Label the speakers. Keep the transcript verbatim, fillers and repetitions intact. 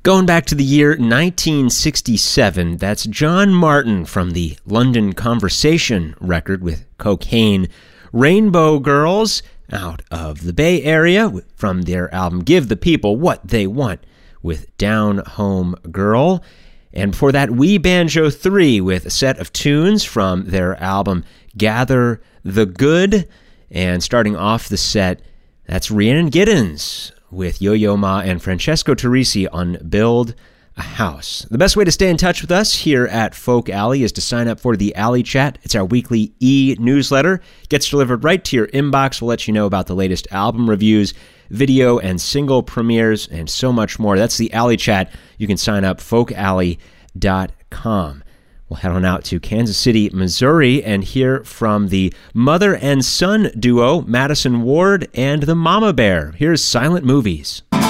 Speaker 1: Going back to the year nineteen sixty-seven, that's John Martin from the London Conversation record with Cocaine. Rainbow Girls out of the Bay Area from their album Give the People What They Want with Down Home Girl. And before that, We Banjo three with a set of tunes from their album Gather the Good. And starting off the set, that's Rhiannon Giddens with Yo-Yo Ma and Francesco Turrisi on Build a House. The best way to stay in touch with us here at Folk Alley is to sign up for the Alley Chat. It's our weekly e-newsletter. It gets delivered right to your inbox. We'll let you know about the latest album reviews, video and single premieres, and so much more. That's the Alley Chat. You can sign up folk alley dot com. We'll head on out to Kansas City, Missouri, and hear from the mother and son duo, Madison Ward and the Mama Bear. Here's Silent Movies.